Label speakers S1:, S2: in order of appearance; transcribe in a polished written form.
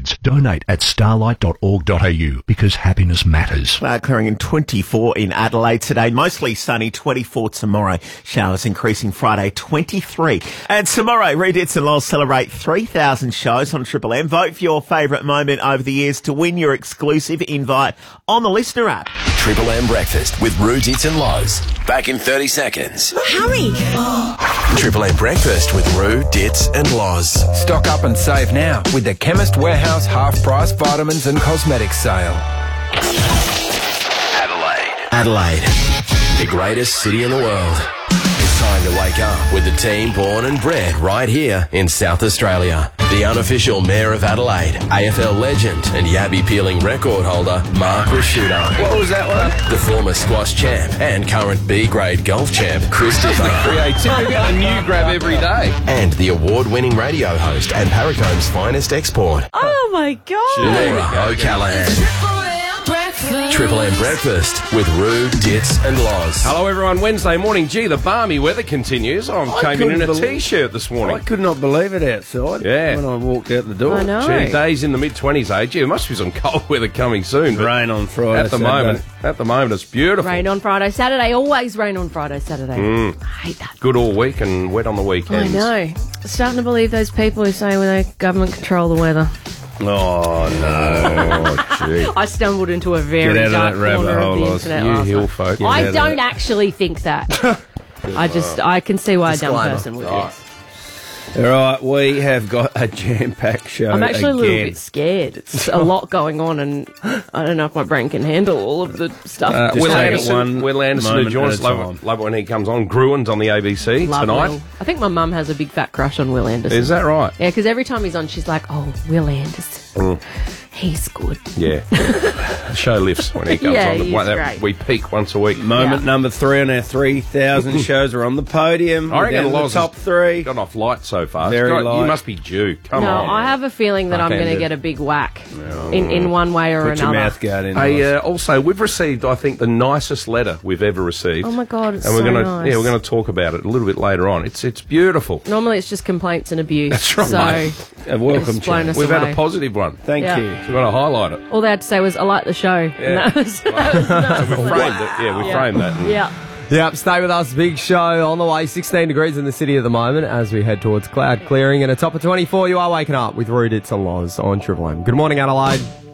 S1: kids. Donate at starlight.org.au because happiness matters.
S2: Cloud clearing in 24 in Adelaide today. Mostly sunny, 24 tomorrow. Showers increasing Friday, 23. And tomorrow, Rude Hits and Loz celebrate 3,000 shows on Triple M. Vote for your favourite moment over the years to win your exclusive invite on the Listener app.
S3: Triple M Breakfast with Rude Hits and Loz. Back in 30 seconds.
S4: Hurry!
S3: Triple M Breakfast with Rude, Hits and Loz.
S5: Stock up and save now with the Chemist Warehouse half-price vitamins and cosmetics sale.
S3: Adelaide, the greatest city in the world. It's time to wake up with the team born and bred right here in South Australia. The unofficial Mayor of Adelaide, AFL legend and Yabby peeling record holder, Mark Rashuda.
S5: What was that one?
S3: The former squash champ and current B-grade golf champ, Christopher.
S5: Creativity, a new grab every day.
S3: And the award-winning radio host and Paracome's finest export,
S4: Oh my God!
S3: Laura O'Callaghan. Triple M Breakfast with Rude, Dits and Loz.
S6: Hello everyone, Wednesday morning. Gee, the balmy weather continues. I came in a T-shirt this morning.
S5: I could not believe it outside
S6: Yeah.
S5: when I walked out the door.
S4: I know.
S6: Gee, days in the mid-20s, eh? Gee, there must be some cold weather coming soon. But
S5: Rain on Friday,
S6: at the moment, it's beautiful.
S4: Rain on Friday, Saturday. Always rain on Friday, Saturday. I hate that.
S6: Good all week and wet on the weekends.
S4: I know. Starting to believe those people who say well, the government control the weather.
S5: Oh, no. Gee.
S4: I stumbled into a very
S5: Get out of
S4: dark
S5: that rabbit
S4: corner of
S5: hole,
S4: the
S5: Loz.
S4: internet
S6: You
S4: last
S6: hill
S4: night.
S6: folk.
S5: out
S4: I
S5: of
S4: don't
S5: that.
S4: actually think that. I can see why a dumb
S2: Disclaimer.
S4: person would.
S6: Right.
S4: Yes.
S5: All right, we have got a jam-packed show
S4: I'm actually a little
S5: again.
S4: bit scared. It's a lot going on, and I don't know if my brain can handle all of the stuff.
S5: Just
S6: Will
S5: take it
S6: Anderson,
S5: one
S6: Will Anderson who
S5: moment
S6: joins
S5: at
S6: us.
S5: a
S6: Love,
S5: time.
S6: love it when he comes on. Gruen's on the ABC
S4: Love
S6: tonight.
S4: Will. I think my mum has a big fat crush on Will Anderson.
S6: Is that right?
S4: Yeah, because every time he's on, she's like, "Oh, Will Anderson, he's good."
S6: Yeah. The show lifts when he comes
S4: Yeah,
S6: on.
S4: he's great.
S6: We peak once a week.
S5: Moment
S4: Yeah.
S5: number 3 on our 3,000 shows. We're on the podium.
S6: I
S5: We're
S6: reckon
S5: down to
S6: Loz
S5: the top
S6: has
S5: 3.
S6: Got off light so far.
S5: Very
S6: God,
S5: light.
S6: You must be due. Come
S4: No,
S6: on.
S4: I have a feeling that I'm going to
S5: Backhanded.
S4: get a big whack in one way or
S5: Put your
S4: another.
S5: mouth guard in.
S6: Hey,
S5: Loz.
S6: also, we've received, I think, the nicest letter we've ever received.
S4: Oh my God, it's
S6: and we're
S4: so
S6: gonna,
S4: nice.
S6: Yeah, we're going to talk about it a little bit later on. It's beautiful.
S4: Normally, it's just complaints and abuse.
S6: That's right.
S4: So
S5: A welcome
S4: it's blown
S5: change.
S4: us
S6: We've had
S4: away.
S6: a positive one.
S5: Thank
S4: Yeah.
S5: you.
S6: So we've got to highlight it.
S4: All they had to say was, "I like the show."
S6: Yeah.
S4: And that was nice.
S6: We framed it. Yeah, we framed that.
S4: Yeah.
S7: Yep, stay with us. Big show on the way. 16 degrees in the city at the moment as we head towards cloud clearing. And a top of 24, you are waking up with Rude Hits and Loz on Triple M. Good morning, Adelaide.